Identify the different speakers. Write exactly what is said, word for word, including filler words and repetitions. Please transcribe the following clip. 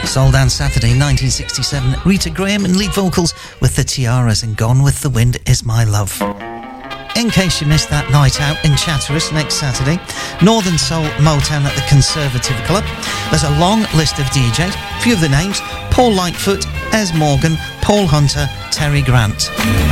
Speaker 1: Soul Dance Saturday nineteen sixty-seven, Rita Graham and lead vocals with the Tiaras and Gone With The Wind Is My Love. In case you missed that night out in Chatteris next Saturday, Northern Soul Motown at the Conservative Club. There's a long list of D Js, a few of the names: Paul Lightfoot, Ez Morgan, Paul Hunter, Terry Grant.